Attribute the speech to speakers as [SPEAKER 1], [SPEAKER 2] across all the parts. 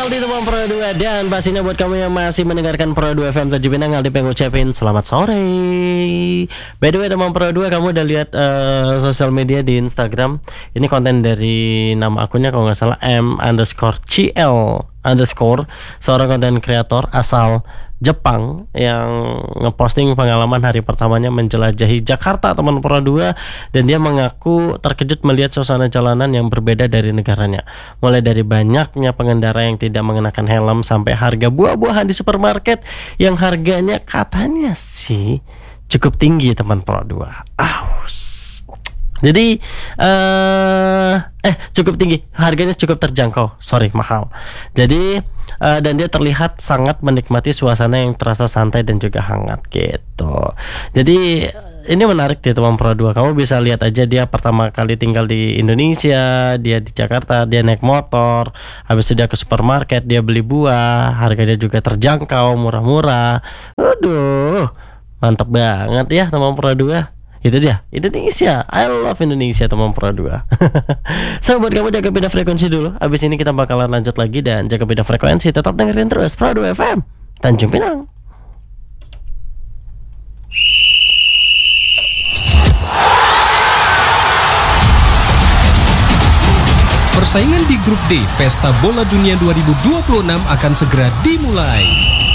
[SPEAKER 1] Aldi teman Pro 2. Dan pastinya buat kamu yang masih mendengarkan Pro 2 FM 7 Pinang, Aldi pengen ngucapin selamat sore. By the way teman Pro 2, kamu udah lihat sosial media di Instagram? Ini konten dari nama akunnya kalau nggak salah M_CL_, seorang konten kreator asal Jepang yang ngeposting pengalaman hari pertamanya menjelajahi Jakarta teman Pro 2. Dan dia mengaku terkejut melihat suasana jalanan yang berbeda dari negaranya. Mulai dari banyaknya pengendara yang tidak mengenakan helm sampai harga buah-buahan di supermarket yang harganya katanya sih cukup tinggi teman Pro 2. Jadi cukup tinggi, harganya cukup terjangkau, mahal. Jadi dan dia terlihat sangat menikmati suasana yang terasa santai dan juga hangat gitu. Jadi ini menarik deh teman Pro 2. Kamu bisa lihat aja, dia pertama kali tinggal di Indonesia, dia di Jakarta, dia naik motor, habis itu dia ke supermarket, dia beli buah, harganya juga terjangkau, murah-murah. Aduh, mantap banget ya teman Pro 2. Itu dia, Indonesia. I love Indonesia teman Pro 2. So buat kamu jaga beda frekuensi dulu. Abis ini kita bakalan lanjut lagi. Dan jaga beda frekuensi, tetap dengerin terus Pro 2 FM Tanjung Pinang.
[SPEAKER 2] Persaingan di Grup D Pesta Bola Dunia 2026 akan segera dimulai.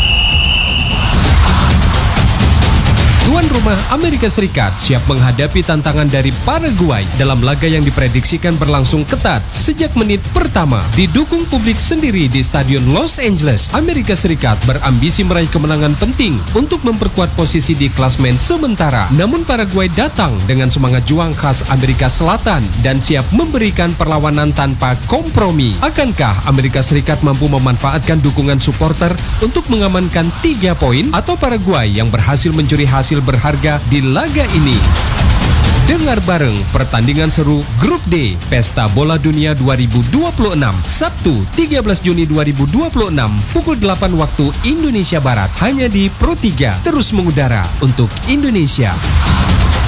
[SPEAKER 2] Tuan rumah Amerika Serikat siap menghadapi tantangan dari Paraguay dalam laga yang diprediksikan berlangsung ketat sejak menit pertama. Didukung publik sendiri di Stadion Los Angeles, Amerika Serikat berambisi meraih kemenangan penting untuk memperkuat posisi di klasmen sementara. Namun Paraguay datang dengan semangat juang khas Amerika Selatan dan siap memberikan perlawanan tanpa kompromi. Akankah Amerika Serikat mampu memanfaatkan dukungan supporter untuk mengamankan 3 poin, atau Paraguay yang berhasil mencuri hasil berharga di laga ini? Dengar bareng pertandingan seru Grup D Pesta Bola Dunia 2026 Sabtu 13 Juni 2026 pukul 8 waktu Indonesia Barat, hanya di Pro 3, terus mengudara untuk Indonesia.